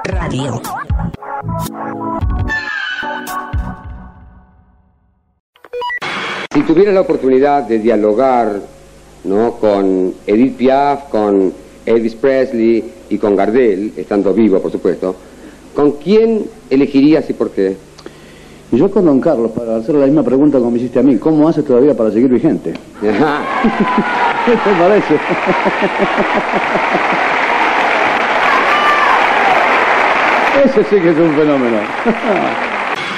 Radio. Si tuviera la oportunidad de dialogar, ¿no?, con Edith Piaf, con Elvis Presley y con Gardel, estando vivo, por supuesto, ¿con quién elegirías y por qué? Y yo con don Carlos, para hacer la misma pregunta como me hiciste a mí, ¿cómo hace todavía para seguir vigente? ¿Qué te parece? Ese sí que es un fenómeno.